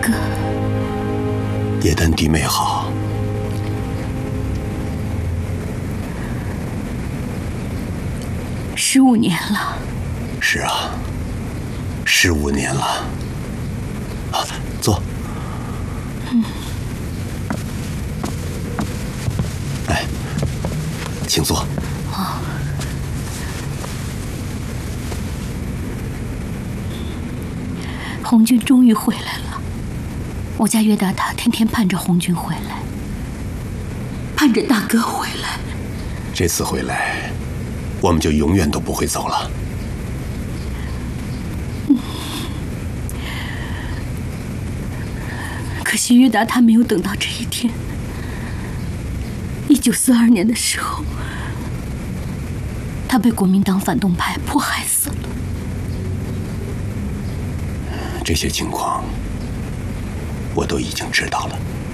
哥， 叶丹弟妹好。 15年了。 是啊，15年了。啊，坐。哎，请坐。 哦。红军终于回来了。我家岳大他天天盼着红军回来，盼着大哥回来。 这次回来，我们就永远都不会走了。 可惜岳大他没有等到这一天。1942年的时候，他被国民党反动派迫害死了。 这些情况我都已经知道了。